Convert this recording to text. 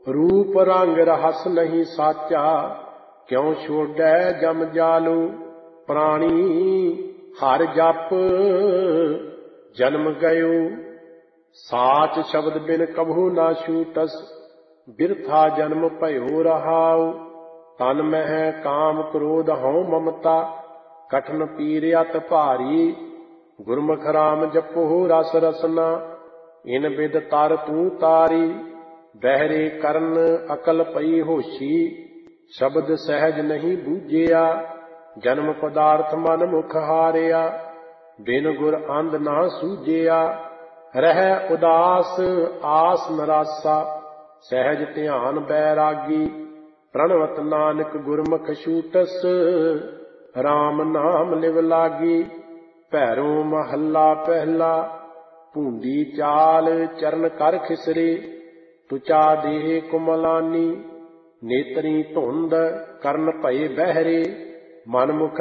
रूप रंग रहस नहीं साचा, क्यों छोड़ै जम जालू। प्राणी हर जप जन्म गयो, साच शब्द बिन कभू ना छूटस। बिरथा जन्म भयो रहाऊ, तन मह काम क्रोध हਉ ममता। कठिन पीर अत भारी, गुरमुख राम जपो रस रसना। इन बिद तर तू तारी, बहरे करन अकल पई होशी। शब्द सहज नहीं बूझिया, जन्म पदार्थ मन मुख हारिया। बिन गुर अंध ना सूझिया, रह उदास आस नरासा। सहज ध्यान बैरागी, प्रणवत नानक गुरमुख छूटस। राम नाम लिव लागी, भैरो महला पहला। भूंडी चाल चरण कर खिसरे, तुचा देह कुमलानी। नेतरी धुंध करन भये बहरे, मन मुख